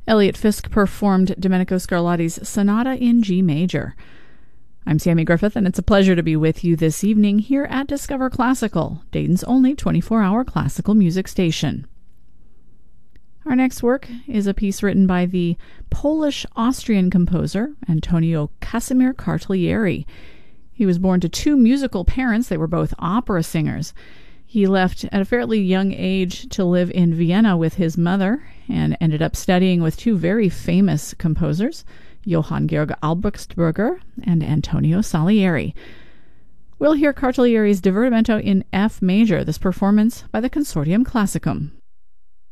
Elliot Fisk performed Domenico Scarlatti's Sonata in G major. I'm Sammy Griffith, and it's a pleasure to be with you this evening here at Discover Classical, Dayton's only 24-hour classical music station. Our next work is a piece written by the Polish-Austrian composer Antonio Casimir Cartaglieri. He was born to two musical parents. They were both opera singers. He left at a fairly young age to live in Vienna with his mother and ended up studying with two very famous composers, Johann Georg Albrechtsberger and Antonio Salieri. We'll hear Cartaglieri's Divertimento in F major, this performance by the Consortium Classicum.